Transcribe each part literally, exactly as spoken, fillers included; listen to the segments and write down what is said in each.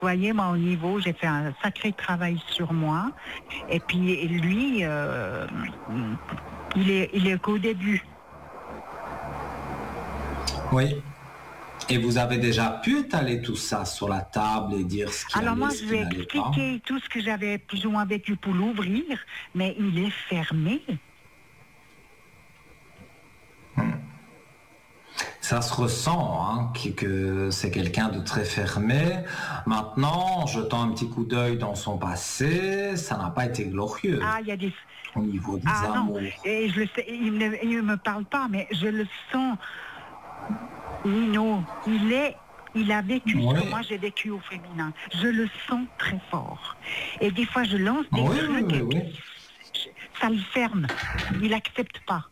voyez, moi, au niveau, j'ai fait un sacré travail sur moi. Et puis, lui, euh, il est, il est qu'au début. Oui. Et vous avez déjà pu étaler tout ça sur la table et dire ce qui Alors allait, moi, ce je qui lui ai n'allait pas? expliqué tout ce que j'avais plus ou moins vécu pour l'ouvrir, mais il est fermé. Ça se ressent, hein, que, que c'est quelqu'un de très fermé. Maintenant, en jetant un petit coup d'œil dans son passé, ça n'a pas été glorieux Ah, il y a des... au niveau des Ah non, amours. et je le sais, il ne il me parle pas, mais je le sens. Nino, il est... Il a vécu Oui. ce que moi j'ai vécu au féminin. Je le sens très fort. Et des fois, je lance des Oui, oui, trucs oui, et oui. puis ça le ferme. Il n'accepte pas.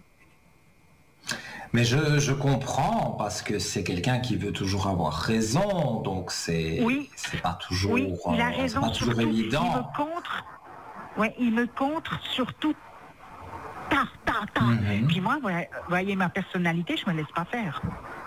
Mais je, je comprends parce que c'est quelqu'un qui veut toujours avoir raison, donc c'est Oui, c'est pas toujours oui, il a euh, c'est raison pas toujours surtout. Il me évident. contre. Ouais, il me contre surtout. Ta, ta, ta. Mhm. Puis moi, vous voyez ma personnalité, je me laisse pas faire.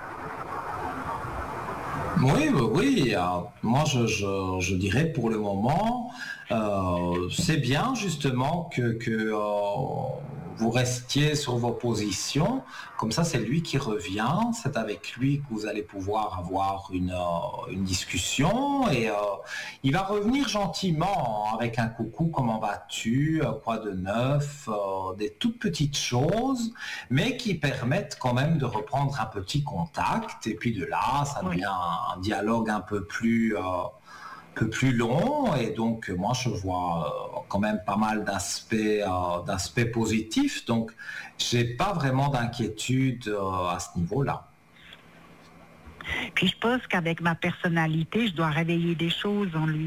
Oui, oui, oui. euh, moi, je, je, je dirais pour le moment, euh, c'est bien justement que, que euh, vous restiez sur vos positions. Comme ça, c'est lui qui revient. C'est avec lui que vous allez pouvoir avoir une, euh, une discussion. Et euh, il va revenir gentiment avec un coucou, comment vas-tu, euh, quoi de neuf, euh, des toutes petites choses, mais qui permettent quand même de reprendre un petit contact. Et puis de là, ça Oui. devient un dialogue un peu plus, euh, peu plus long. Et donc, moi, je vois euh, quand même pas mal d'aspects, euh, d'aspects positifs. Donc, j'ai pas vraiment d'inquiétude euh, à ce niveau-là. Puis je pense qu'avec ma personnalité, je dois réveiller des choses en lui.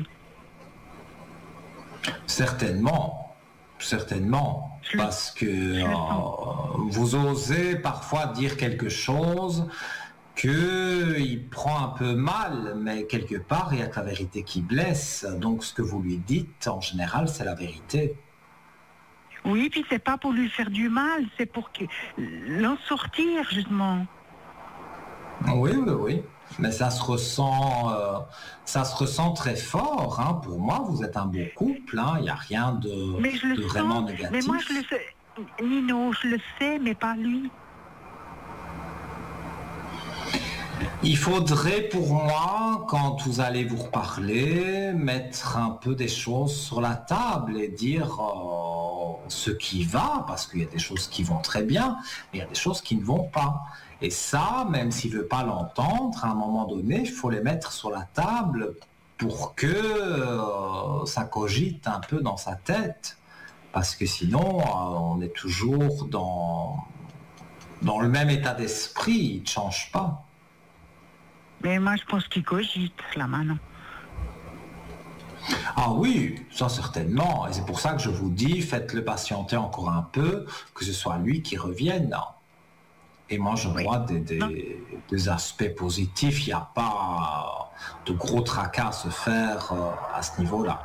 Certainement, certainement, Je le- parce que je le euh, sens. vous osez parfois dire quelque chose que il prend un peu mal, mais quelque part, il y a que la vérité qui blesse. Donc, ce que vous lui dites, en général, c'est la vérité. Oui, puis c'est pas pour lui faire du mal, c'est pour que- l'en sortir justement. Oui, oui, oui. Mais ça se ressent, euh, ça se ressent très fort. Hein. Pour moi, vous êtes un beau couple. Hein. Il n'y a rien de, Mais je le de vraiment sens. Mais moi, je le négatif. sais. Nino, je le sais, mais pas lui. Il faudrait pour moi, quand vous allez vous reparler, mettre un peu des choses sur la table et dire euh, ce qui va, parce qu'il y a des choses qui vont très bien, mais il y a des choses qui ne vont pas. Et ça, même s'il ne veut pas l'entendre, à un moment donné, il faut les mettre sur la table pour que euh, ça cogite un peu dans sa tête. Parce que sinon, euh, on est toujours dans, dans le même état d'esprit, il ne change pas. Mais moi, je pense qu'il cogite, là, maintenant. Ah oui, ça certainement. Et c'est pour ça que je vous dis, faites-le patienter encore un peu, que ce soit lui qui revienne. Et moi, je Oui. vois des, Non. des, des aspects positifs. Il n'y a pas de gros tracas à se faire euh, à ce niveau-là.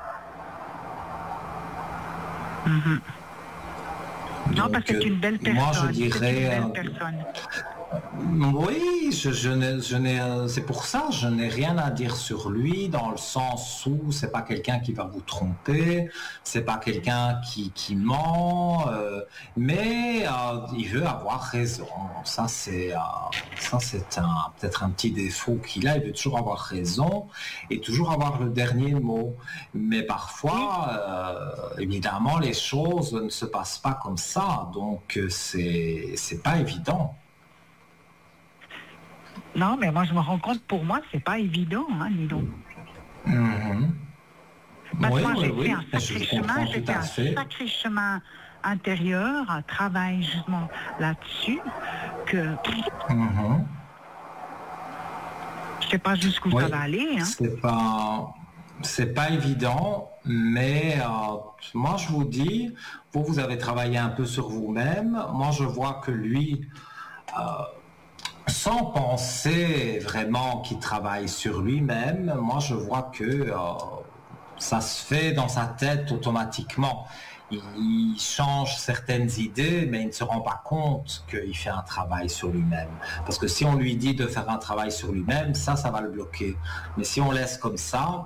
Mhm. Non, Donc, parce que c'est une belle personne. moi, je C'est dirais, une euh, belle personne. oui, je, je n'ai, je n'ai, euh, c'est pour ça, je n'ai rien à dire sur lui dans le sens où c'est pas quelqu'un qui va vous tromper, c'est pas quelqu'un qui, qui ment, euh, mais euh, il veut avoir raison. Ça c'est, euh, ça c'est un, peut-être un petit défaut qu'il a. Il veut toujours avoir raison et toujours avoir le dernier mot. Mais parfois, euh, évidemment, les choses ne se passent pas comme ça, donc euh, c'est, c'est pas évident. Non, mais moi, je me rends compte, pour moi, c'est pas évident, hein, Nino. Mhm. Parce Oui, que moi, oui, j'ai fait oui, un je sacré vous chemin, comprends j'ai tout fait à un fait. sacré chemin intérieur, un travail justement là-dessus, que Mhm. je sais pas jusqu'où ça Oui, va aller, hein. c'est pas, c'est pas évident, mais euh, moi je vous dis, vous, vous avez travaillé un peu sur vous-même. Moi, je vois que lui, sans penser vraiment qu'il travaille sur lui-même, moi je vois que euh, ça se fait dans sa tête automatiquement. Il change certaines idées, mais il ne se rend pas compte qu'il fait un travail sur lui-même. Parce que si on lui dit de faire un travail sur lui-même, ça, ça va le bloquer. Mais si on laisse comme ça,